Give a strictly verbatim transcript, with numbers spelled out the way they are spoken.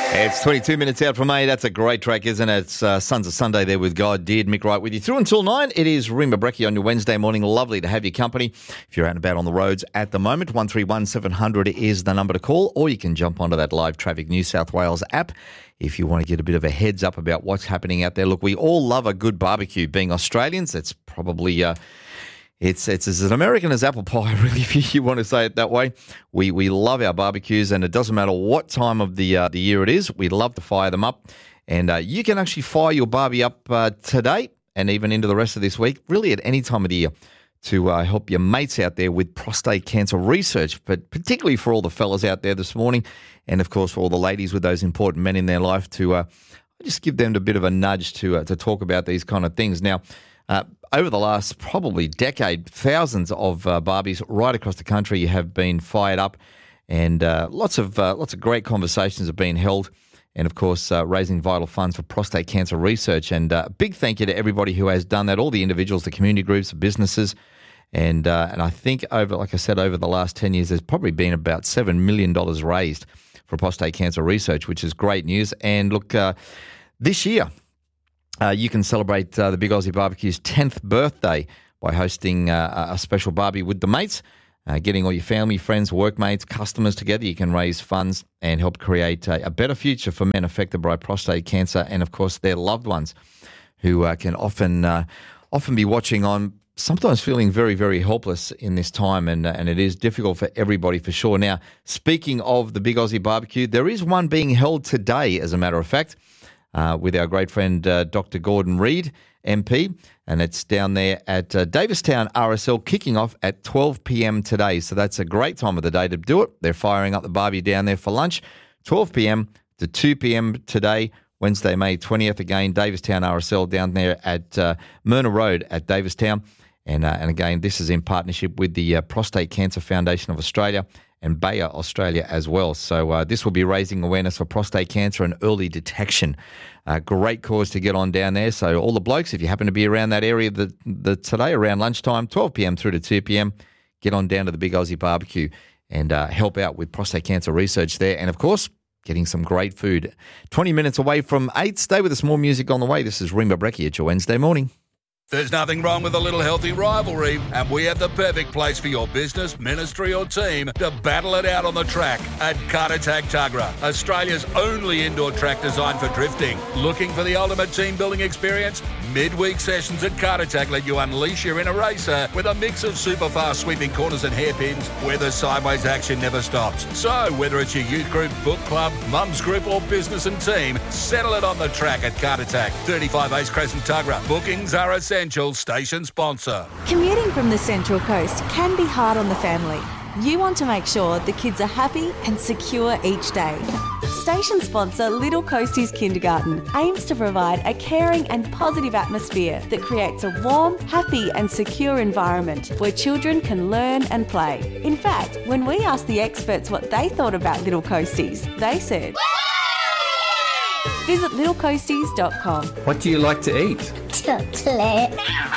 It's twenty-two minutes out from eight. That's a great track, isn't it? It's uh, Sons of Sunday there with God Did. Mick Wright with you through until nine. It is Rimba Brekkie on your Wednesday morning. Lovely to have your company. If you're out and about on the roads at the moment, one three one seven hundred is the number to call, or you can jump onto that Live Traffic New South Wales app if you want to get a bit of a heads up about what's happening out there. Look, we all love a good barbecue. Being Australians, it's probably... Uh, It's it's as American as apple pie, really, if you want to say it that way. We we love our barbecues, and it doesn't matter what time of the uh, the year it is. We love to fire them up, and uh, you can actually fire your barbie up uh, today and even into the rest of this week, really at any time of the year, to uh, help your mates out there with prostate cancer research, but particularly for all the fellas out there this morning, and of course for all the ladies with those important men in their life, to uh, just give them a bit of a nudge to uh, to talk about these kind of things. Now, Uh, over the last probably decade, thousands of uh, Barbies right across the country have been fired up, and uh, lots of uh, lots of great conversations have been held, and of course uh, raising vital funds for prostate cancer research. And a uh, big thank you to everybody who has done that, all the individuals, the community groups, the businesses, and uh, and I think over, like I said, over the last ten years, there's probably been about seven million dollars raised for prostate cancer research, which is great news. And look, uh, this year, Uh, you can celebrate uh, the Big Aussie Barbecue's tenth birthday by hosting uh, a special barbie with the mates, uh, getting all your family, friends, workmates, customers together. You can raise funds and help create a, a better future for men affected by prostate cancer and, of course, their loved ones who uh, can often uh, often be watching on, sometimes feeling very, very helpless in this time, and uh, and it is difficult for everybody for sure. Now, speaking of the Big Aussie Barbecue, there is one being held today, as a matter of fact, Uh, with our great friend uh, Doctor Gordon Reid, M P, and it's down there at uh, Davistown R S L, kicking off at twelve p.m. today. So that's a great time of the day to do it. They're firing up the barbie down there for lunch, twelve p.m. to two p.m. today, Wednesday, May twentieth. Again, Davistown R S L down there at uh, Myrna Road at Davistown. And, uh, and again, this is in partnership with the uh, Prostate Cancer Foundation of Australia and Bayer Australia as well. So uh, this will be raising awareness for prostate cancer and early detection. Uh, great cause to get on down there. So all the blokes, if you happen to be around that area the, the, today around lunchtime, twelve p.m. through to two p.m., get on down to the Big Aussie Barbecue and uh, help out with prostate cancer research there. And, of course, getting some great food. twenty minutes away from eight. Stay with us, more music on the way. This is Rimba Brekkie at your Wednesday morning. There's nothing wrong with a little healthy rivalry, and we have the perfect place for your business, ministry or team to battle it out on the track at Kart Attack Tuggerah, Australia's only indoor track designed for drifting. Looking for the ultimate team building experience? Midweek sessions at Kart Attack let you unleash your inner racer with a mix of super fast sweeping corners and hairpins where the sideways action never stops. So whether it's your youth group, book club, mum's group or business and team, settle it on the track at Kart Attack, thirty-five Ace Crescent Tuggerah. Bookings are essential. Station sponsor. Commuting from the Central Coast can be hard on the family. You want to make sure the kids are happy and secure each day. Station sponsor Little Coasties Kindergarten aims to provide a caring and positive atmosphere that creates a warm, happy and secure environment where children can learn and play. In fact, when we asked the experts what they thought about Little Coasties, they said... Visit little coasties dot com. What do you like to eat? Chocolate.